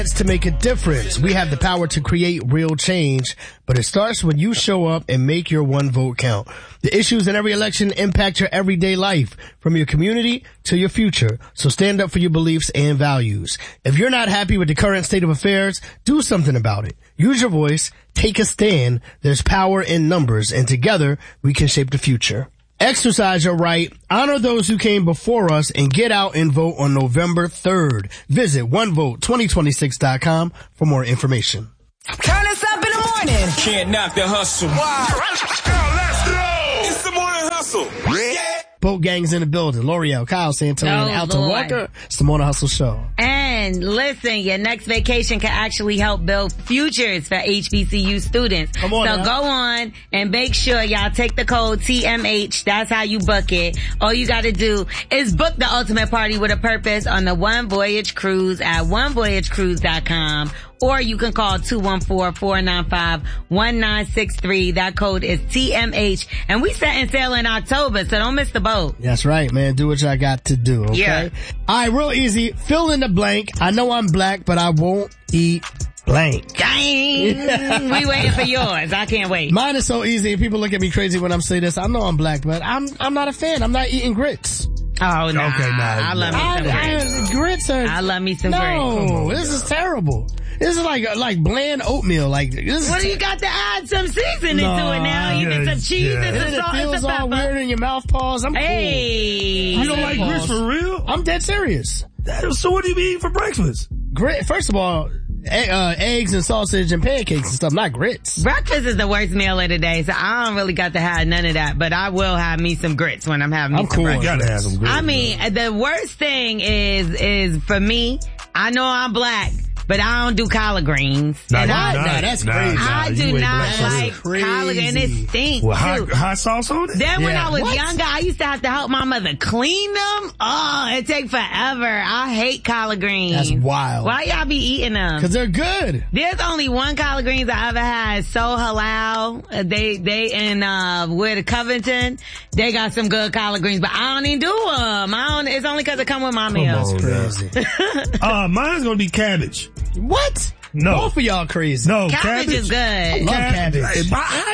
To make a difference. We have the power to create real change, but it starts when you show up and make your one vote count. The issues in every election impact your everyday life, from your community to your future. So stand up for your beliefs and values. If you're not happy with the current state of affairs, do something about it. Use your voice, take a stand. There's power in numbers, and together we can shape the future. Exercise your right, honor those who came before us, and get out and vote on November 3rd. Visit onevote2026.com for more information. Turn us up in the morning. Can't knock the hustle. Why? Let's go. It's the morning hustle. Yeah. Boat gangs in the building. L'Oreal, Kyle Santori, and Alton Walker. It's the Morning Hustle Show. And listen, your next vacation can actually help build futures for HBCU students. Come on, so now. go on and make sure y'all take the code TMH. That's how you book it. All you gotta do is book the ultimate party with a purpose on the One Voyage Cruise at onevoyagecruise.com. Or you can call 214-495-1963. That code is TMH. And we setting sail in October, so don't miss the boat. That's right, man. Do what y'all got to do, okay? Yeah. All right, real easy. Fill in the blank. I know I'm black, but I won't eat blank. Dang. We waiting for yours. I can't wait. Mine is so easy. People look at me crazy when I'm saying this. I know I'm black, but I'm not a fan. I'm not eating grits. Oh, no. Okay, I love me some grits. Grits are... I love me some grits. No, this is terrible. This is like bland oatmeal. Like this. What do you got to add some seasoning to it now? You get some cheese and some salt and It feels some all pepper. weird in your mouth, pause. I'm cool. Hey. You don't like grits for real? I'm dead serious. So what do you be eating for breakfast? Grit. First of all, eggs and sausage and pancakes and stuff, not grits. Breakfast is the worst meal of the day, so I don't really got to have none of that, but I will have me some grits when I'm having me some breakfast. You gotta have some grits. I mean, the worst thing is for me, I know I'm black, but I don't do collard greens. That's crazy. I do not like collard greens, and it stinks Well, too. hot sauce on it? Then when I was What? younger, I used to have to help my mother clean them. Oh, it take forever. I hate collard greens. That's wild. Why y'all be eating them? Cause they're good. There's only one collard greens I ever had. So Halal. They in, where the Covington, they got some good collard greens, but I don't even do them. It's only cause it come with my meals. Crazy. Mine's gonna be cabbage. What? No. Both of y'all crazy. No, Cabbage is good. I love cabbage.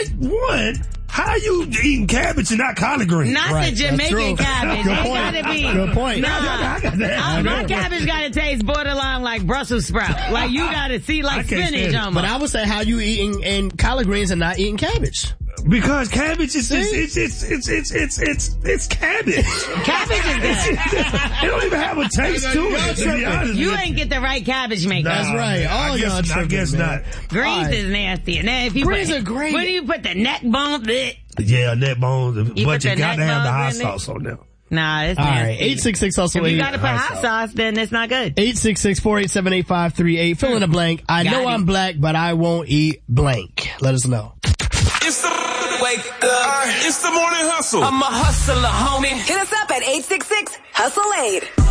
How you eating cabbage and not collard greens? Not Right, the Jamaican that's true. cabbage. Good It point. gotta be. Good point. Nah, I got that. my cabbage gotta taste borderline like Brussels sprout. Like you gotta see like I can't spinach stand it. almost. But I would say how you eating and collard greens and not eating cabbage. Because cabbage is it's cabbage. Cabbage is good. It don't even have a taste to it. To be honest You with ain't get the right cabbage maker. That's right. I guess not. Greens is nasty. And then if you Greens put, are great. When you put the neck bone, Yeah, neck bones, but put you the got to neck have the hot bones in it? sauce on them. nah, it's All nasty. right. 866 If you gotta put hot sauce, then it's not good. 866-487-8538. Fill in the blank. I Got know it. I'm black, but I won't eat blank. Let us know. It's the wake up. It's the morning hustle. I'm a hustler, homie. Hit us up at 866-HUSTLE-8.